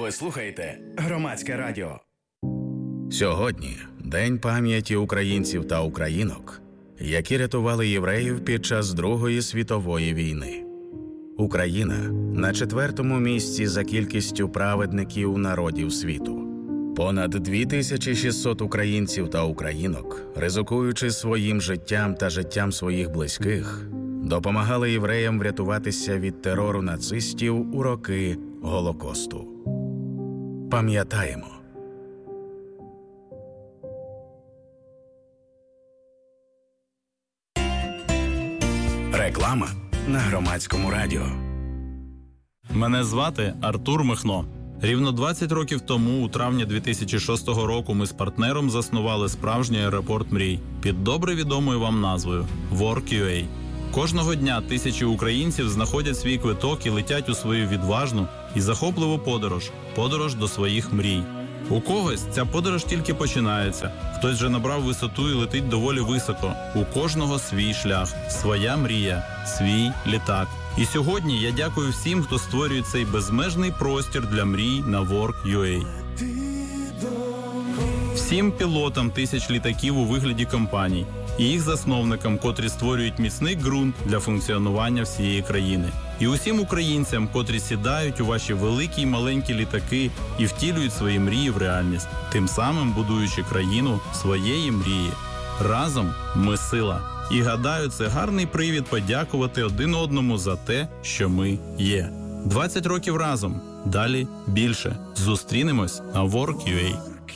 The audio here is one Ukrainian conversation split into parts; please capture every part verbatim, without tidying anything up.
Ви слухаєте Громадське радіо. Сьогодні День пам'яті українців та українок, які рятували євреїв під час Другої світової війни. Україна на четвертому місці за кількістю праведників народів світу. Понад дві тисячі шістсот українців та українок, ризикуючи своїм життям та життям своїх близьких, допомагали євреям врятуватися від терору нацистів у роки Голокосту. Пам'ятаємо. Реклама на Громадському радіо. Мене звати Артур Михно. Рівно двадцять років тому, у травні дві тисячі шостого року, ми з партнером заснували справжній аеропорт мрій під добре відомою вам назвою WorkUA. Кожного дня тисячі українців знаходять свій квиток і летять у свою відважну і захопливу подорож – подорож до своїх мрій. У когось ця подорож тільки починається, хтось вже набрав висоту і летить доволі високо. У кожного свій шлях, своя мрія, свій літак. І сьогодні я дякую всім, хто створює цей безмежний простір для мрій на WorkUA. Всім пілотам тисяч літаків у вигляді компаній і їх засновникам, котрі створюють міцний ґрунт для функціонування всієї країни. І усім українцям, котрі сідають у ваші великі й маленькі літаки і втілюють свої мрії в реальність, тим самим будуючи країну своєї мрії. Разом ми сила. І гадаю, це гарний привід подякувати один одному за те, що ми є. двадцять років разом. Далі більше. Зустрінемось на WorkUA.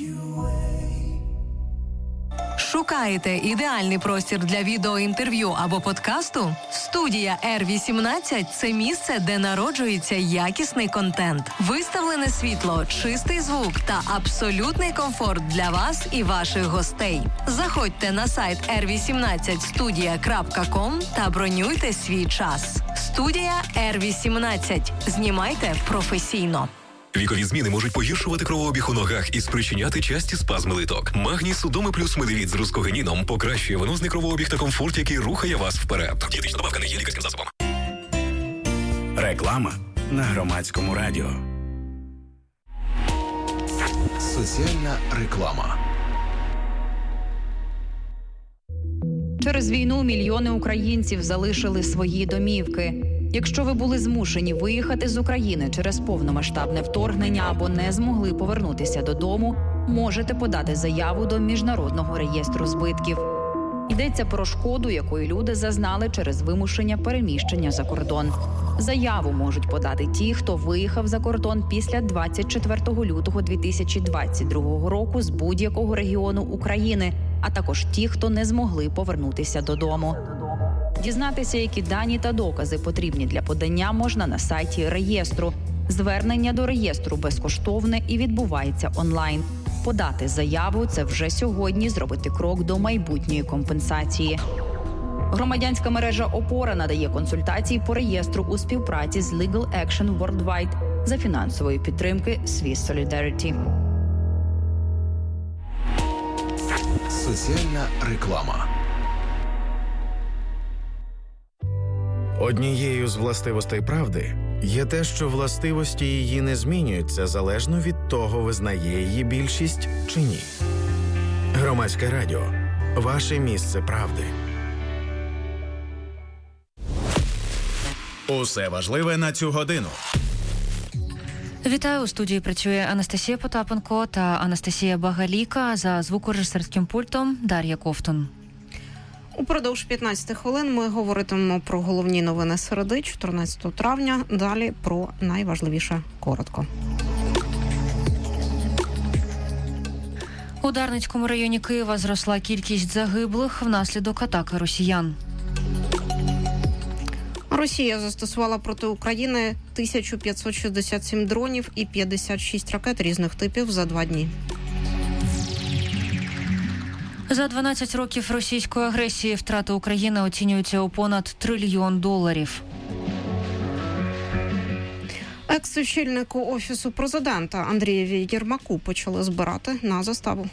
Шукаєте ідеальний простір для відеоінтерв'ю або подкасту? Студія Р вісімнадцять – це місце, де народжується якісний контент. Виставлене світло, чистий звук та абсолютний комфорт для вас і ваших гостей. Заходьте на сайт ер вісімнадцять студія крапка ком та бронюйте свій час. Студія Р вісімнадцять. Знімайте професійно. Вікові зміни можуть погіршувати кровообіг у ногах і спричиняти часті спазми литок. Магній Судоми плюс Медевіт з рускогеніном покращує венозний кровообіг та комфорт, який рухає вас вперед. Дієтична добавка не є лікарським засобом. Реклама на Громадському радіо. Соціальна реклама. Через війну мільйони українців залишили свої домівки. Якщо ви були змушені виїхати з України через повномасштабне вторгнення або не змогли повернутися додому, можете подати заяву до Міжнародного реєстру збитків. Йдеться про шкоду, якої люди зазнали через вимушення переміщення за кордон. Заяву можуть подати ті, хто виїхав за кордон після двадцять четвертого лютого дві тисячі двадцять другого року з будь-якого регіону України, а також ті, хто не змогли повернутися додому. Дізнатися, які дані та докази потрібні для подання, можна на сайті реєстру. Звернення до реєстру безкоштовне і відбувається онлайн. Подати заяву – це вже сьогодні зробити крок до майбутньої компенсації. Громадянська мережа «Опора» надає консультації по реєстру у співпраці з Legal Action Worldwide за фінансової підтримки Swiss Solidarity. Соціальна реклама. Однією з властивостей правди є те, що властивості її не змінюються залежно від того, визнає її більшість чи ні. Громадське радіо. Ваше місце правди. Усе важливе на цю годину. Вітаю, у студії працює Анастасія Потапенко та Анастасія Багаліка, за звукорежисерським пультом Дар'я Ковтун. Упродовж п'ятнадцяти хвилин ми говоритимемо про головні новини середи, чотирнадцятого травня. Далі про найважливіше коротко. У Дарницькому районі Києва зросла кількість загиблих внаслідок атаки росіян. Росія застосувала проти України тисячу п'ятсот шістдесят сім дронів і п'ятдесят шість ракет різних типів за два дні. За дванадцять років російської агресії втрати України оцінюються у понад трильйон доларів. Екс-очільнику Офісу президента Андрієві Єрмаку почали збирати на заставу.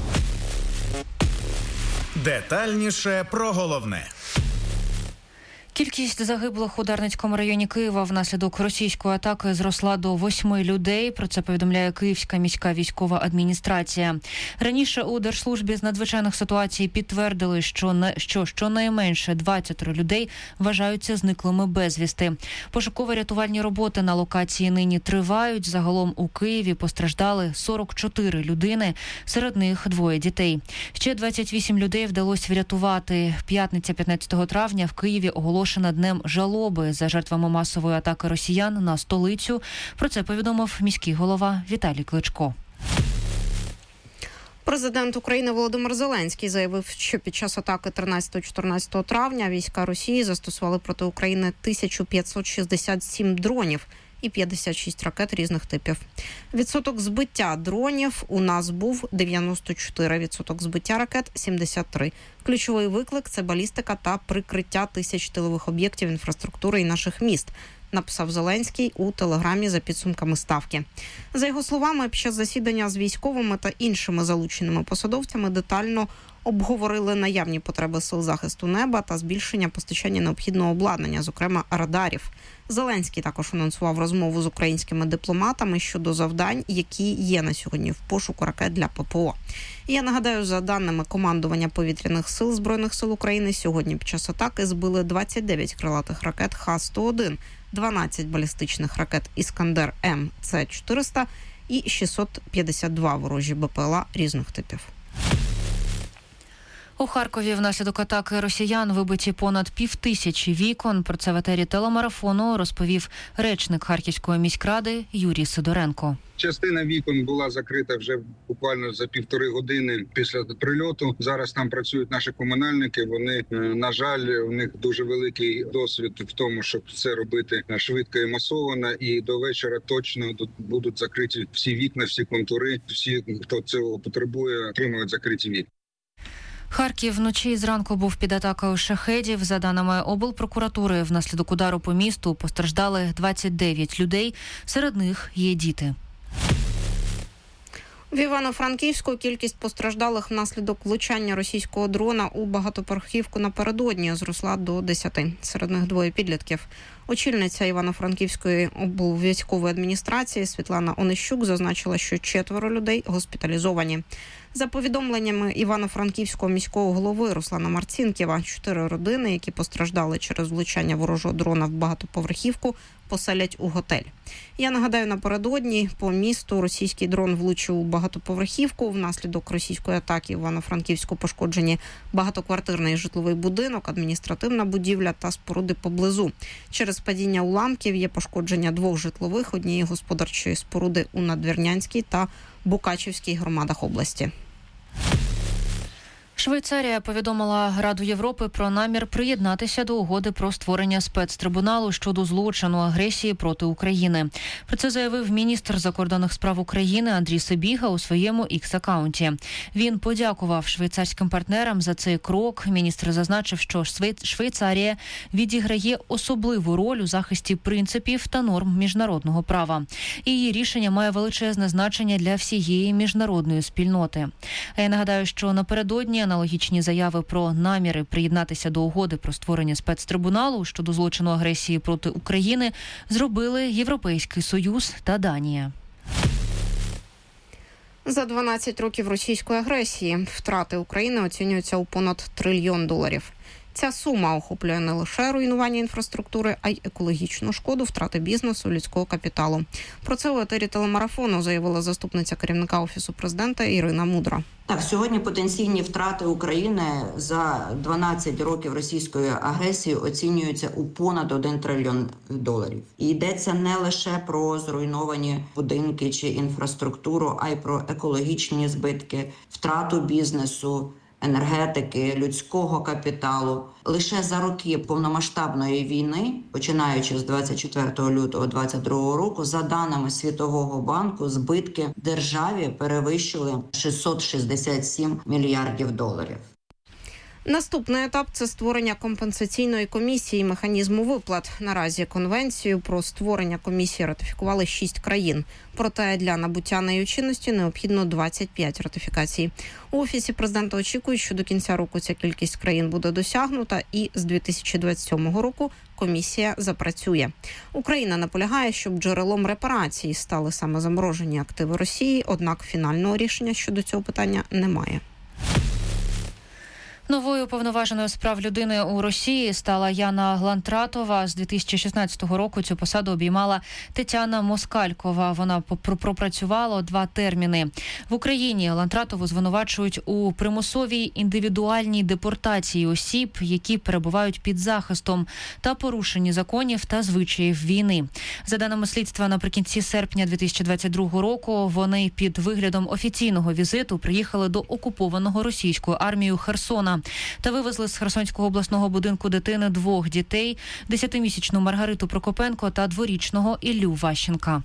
Детальніше про головне. Кількість загиблих у Дарницькому районі Києва внаслідок російської атаки зросла до восьми людей. Про це повідомляє Київська міська військова адміністрація. Раніше у Держслужбі з надзвичайних ситуацій підтвердили, що, не, що щонайменше двадцять людей вважаються зниклими безвісти. Пошуково-рятувальні роботи на локації нині тривають. Загалом у Києві постраждали сорок чотири людини, серед них двоє дітей. Ще двадцять вісім людей вдалося врятувати. П'ятниця п'ятнадцятого травня в Києві оголошена днем жалоби за жертвами масової атаки росіян на столицю. Про це повідомив міський голова Віталій Кличко. Президент України Володимир Зеленський заявив, що під час атаки тринадцятого-чотирнадцятого травня війська Росії застосували проти України тисячу п'ятсот шістдесят сім дронів і п'ятдесят шість ракет різних типів. Відсоток збиття дронів у нас був дев'яносто чотири, відсоток збиття ракет – сімдесят три. Ключовий виклик – це балістика та прикриття тисяч тилових об'єктів інфраструктури і наших міст, написав Зеленський у телеграмі за підсумками ставки. За його словами, під час засідання з військовими та іншими залученими посадовцями детально обговорили наявні потреби сил захисту неба та збільшення постачання необхідного обладнання, зокрема радарів. Зеленський також анонсував розмову з українськими дипломатами щодо завдань, які є на сьогодні в пошуку ракет для ППО. І я нагадаю, за даними командування повітряних сил Збройних сил України, сьогодні під час атаки збили двадцять дев'ять крилатих ракет Х сто один, дванадцять балістичних ракет Іскандер-М С чотириста і шістсот п'ятдесят два ворожі БПЛА різних типів. У Харкові внаслідок атаки росіян вибиті понад півтисячі вікон. Про це в етері телемарафону розповів речник Харківської міськради Юрій Сидоренко. Частина вікон була закрита вже буквально за півтори години після прильоту. Зараз там працюють наші комунальники. Вони, на жаль, у них дуже великий досвід в тому, щоб це робити швидко і масово. І до вечора точно будуть закриті всі вікна, всі контури. Всі, хто цього потребує, отримують закриті вікна. Харків вночі і зранку був під атакою шахедів. За даними облпрокуратури, внаслідок удару по місту постраждали двадцять дев'ять людей. Серед них є діти. В Івано-Франківську кількість постраждалих внаслідок влучання російського дрона у багатоповерхівку напередодні зросла до десяти. Серед них двоє підлітків. Очільниця Івано-Франківської облвійськової адміністрації Світлана Онищук зазначила, що четверо людей госпіталізовані. За повідомленнями Івано-Франківського міського голови Руслана Марцінкєва, чотири родини, які постраждали через влучання ворожого дрона в багатоповерхівку, поселять у готель. Я нагадаю, напередодні по місту російський дрон влучив у багатоповерхівку. Внаслідок російської атаки в Івано-Франківську пошкоджені багатоквартирний житловий будинок, адміністративна будівля та споруди поблизу. Через падіння уламків є пошкодження двох житлових, однієї господарчої споруди у Надвірнянській та Букачівській громадах області. Швейцарія повідомила Раду Європи про намір приєднатися до угоди про створення спецтрибуналу щодо злочину агресії проти України. Про це заявив міністр закордонних справ України Андрій Сибіга у своєму ікс-акаунті. Він подякував швейцарським партнерам за цей крок. Міністр зазначив, що Швейцарія відіграє особливу роль у захисті принципів та норм міжнародного права. І її рішення має величезне значення для всієї міжнародної спільноти. А я нагадаю, що напередодні аналогічні заяви про наміри приєднатися до угоди про створення спецтрибуналу щодо злочину агресії проти України зробили Європейський Союз та Данія. За дванадцять років російської агресії втрати України оцінюються у понад трильйон доларів. Ця сума охоплює не лише руйнування інфраструктури, а й екологічну шкоду, втрати бізнесу, людського капіталу. Про це у етері телемарафону заявила заступниця керівника Офісу президента Ірина Мудра. Так, сьогодні потенційні втрати України за дванадцять років російської агресії оцінюються у понад один трильйон доларів. І йдеться не лише про зруйновані будинки чи інфраструктуру, а й про екологічні збитки, втрату бізнесу, енергетики, людського капіталу. Лише за роки повномасштабної війни, починаючи з двадцять четвертого лютого двадцять другого року, за даними Світового банку, збитки державі перевищили шістсот шістдесят сім мільярдів доларів. Наступний етап – це створення компенсаційної комісії і механізму виплат. Наразі конвенцію про створення комісії ратифікували шість країн. Проте для набуття нею чинності необхідно двадцять п'ять ратифікацій. У Офісі президента очікують, що до кінця року ця кількість країн буде досягнута і з дві тисячі двадцять сьомого року комісія запрацює. Україна наполягає, щоб джерелом репарацій стали саме заморожені активи Росії, однак фінального рішення щодо цього питання немає. Новою уповноваженою з прав людини у Росії стала Яна Глантратова. З дві тисячі шістнадцятого року цю посаду обіймала Тетяна Москалькова. Вона пропрацювала два терміни. В Україні Глантратову звинувачують у примусовій індивідуальній депортації осіб, які перебувають під захистом, та порушенні законів та звичаїв війни. За даними слідства, наприкінці серпня дві тисячі двадцять другого року вони під виглядом офіційного візиту приїхали до окупованого російською армією Херсона та вивезли з Херсонського обласного будинку дитини двох дітей – десятимісячну Маргариту Прокопенко та дворічного Іллю Ващенка.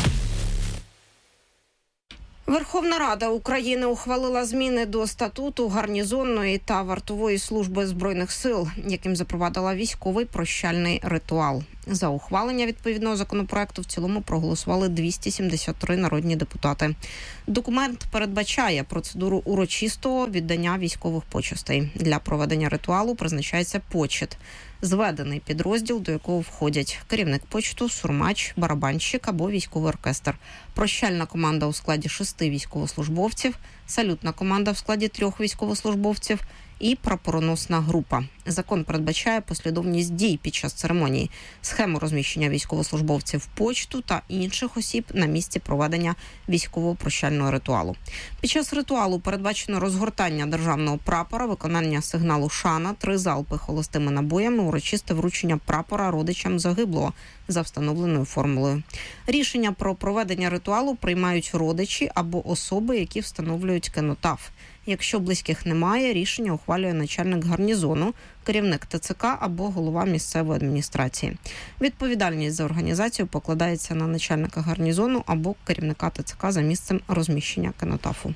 Верховна Рада України ухвалила зміни до статуту гарнізонної та вартової служби Збройних сил, яким запровадила військовий прощальний ритуал. За ухвалення відповідного законопроекту в цілому проголосували двісті сімдесят три народні депутати. Документ передбачає процедуру урочистого віддання військових почестей. Для проведення ритуалу призначається почет. Зведений підрозділ, до якого входять керівник почту, сурмач, барабанщик або військовий оркестр, прощальна команда у складі шести військовослужбовців, салютна команда в складі трьох військовослужбовців і прапороносна група. Закон передбачає послідовність дій під час церемонії, схему розміщення військовослужбовців почту та інших осіб на місці проведення військового прощального ритуалу. Під час ритуалу передбачено розгортання державного прапора, виконання сигналу «Шана», три залпи холостими набоями, урочисте вручення прапора родичам загиблого за встановленою формулою. Рішення про проведення ритуалу приймають родичі або особи, які встановлюють кенотаф. Якщо близьких немає, рішення ухвалює начальник гарнізону, керівник ТЦК або голова місцевої адміністрації. Відповідальність за організацію покладається на начальника гарнізону або керівника ТЦК за місцем розміщення кенотафу.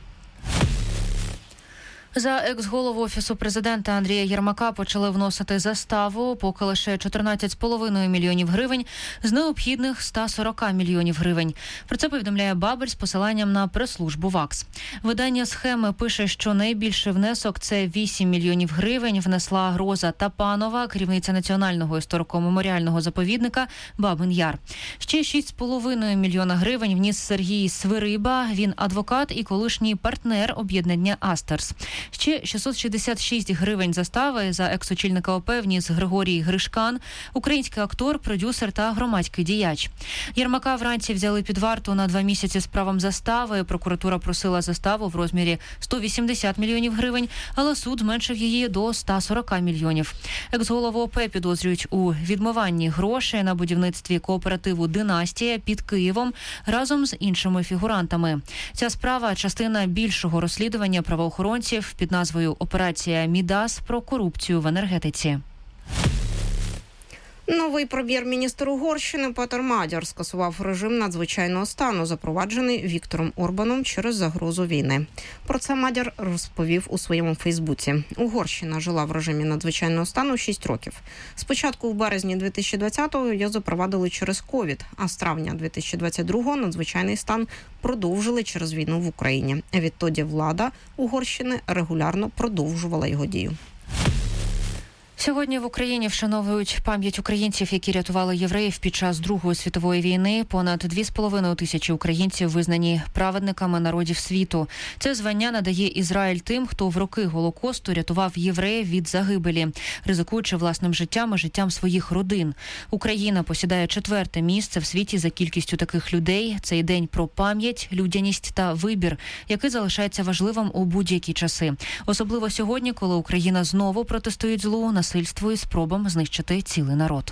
За екс-голову Офісу президента Андрія Єрмака почали вносити заставу, поки лише чотирнадцять з половиною мільйонів гривень з необхідних ста сорока мільйонів гривень. Про це повідомляє Бабель з посиланням на прес-службу ВАКС. Видання «Схеми» пише, що найбільший внесок – це вісім мільйонів гривень внесла Роза Тапанова, керівниця Національного історико-меморіального заповідника Бабин Яр. Ще шість з половиною мільйона гривень вніс Сергій Свириба, він адвокат і колишній партнер об'єднання «Астерс». Ще шістсот шістдесят шість гривень застави за екс-очільника ОП вніс Григорій Гришкан, український актор, продюсер та громадський діяч. Єрмака вранці взяли під варту на два місяці з правом застави. Прокуратура просила заставу в розмірі сто вісімдесят мільйонів гривень, але суд зменшив її до ста сорока мільйонів. Екс-голову ОП підозрюють у відмиванні грошей на будівництві кооперативу «Династія» під Києвом разом з іншими фігурантами. Ця справа – частина більшого розслідування правоохоронців під назвою «Операція Мідас» про корупцію в енергетиці. Новий прем'єр-міністр Угорщини Петер Мадяр скасував режим надзвичайного стану, запроваджений Віктором Орбаном через загрозу війни. Про це Мадяр розповів у своєму Фейсбуці. Угорщина жила в режимі надзвичайного стану шість років. Спочатку в березні дві тисячі двадцятого його запровадили через ковід, а з травня дві тисячі двадцять другого надзвичайний стан продовжили через війну в Україні. Відтоді влада Угорщини регулярно продовжувала його дію. Сьогодні в Україні вшановують пам'ять українців, які рятували євреїв під час Другої світової війни. Понад дві з половиною тисячі українців визнані праведниками народів світу. Це звання надає Ізраїль тим, хто в роки Голокосту рятував євреїв від загибелі, ризикуючи власним життям і життям своїх родин. Україна посідає четверте місце в світі за кількістю таких людей. Цей день про пам'ять, людяність та вибір, який залишається важливим у будь-які часи. Особливо сьогодні, коли Україна знову протистоїть злу, насильству і спробам знищити цілий народ.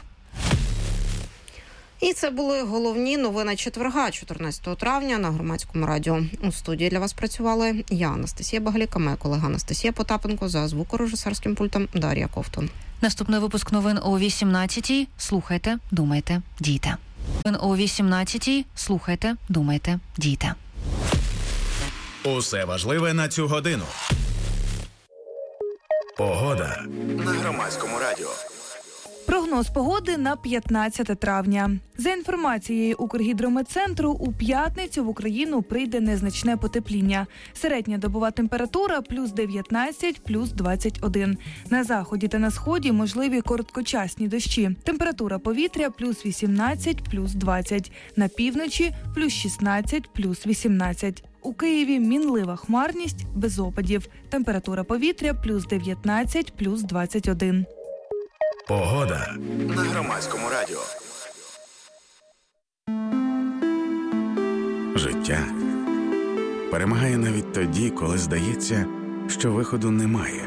І це були головні новини четверга, чотирнадцятого травня на Громадському радіо. У студії для вас працювали я, Анастасія Багаліка, моя колега Анастасія Потапенко, за звукорежисерським пультом Дар'я Ковтун. Наступний випуск новин о вісімнадцятій. Слухайте, думайте, дійте. О вісімнадцятій. Слухайте, думайте, дійте. Усе важливе на цю годину. Погода на Громадському радіо. Прогноз погоди на п'ятнадцяте травня. За інформацією Укргідрометцентру, у п'ятницю в Україну прийде незначне потепління. Середня добова температура – плюс дев'ятнадцять, плюс двадцять один. На заході та на сході можливі короткочасні дощі. Температура повітря – плюс вісімнадцять, плюс двадцять. На півночі – плюс шістнадцять, плюс вісімнадцять. У Києві мінлива хмарність, без опадів. Температура повітря – плюс дев'ятнадцять, плюс двадцять один. Погода на Громадському радіо. Життя перемагає навіть тоді, коли здається, що виходу немає.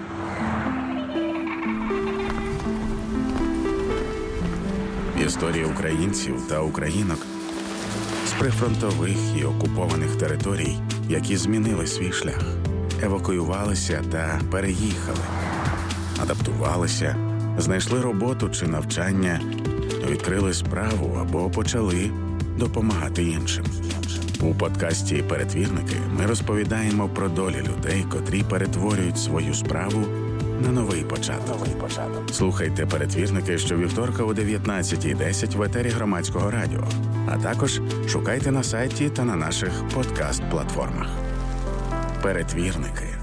Історії українців та українок з прифронтових і окупованих територій, які змінили свій шлях, евакуювалися та переїхали, адаптувалися, знайшли роботу чи навчання, відкрили справу або почали допомагати іншим. У подкасті «Перетвірники» ми розповідаємо про долі людей, котрі перетворюють свою справу на новий початок. Слухайте «Перетвірники» щовівторка о дев'ятнадцятій десять в етері Громадського радіо, а також шукайте на сайті та на наших подкаст-платформах. «Перетвірники»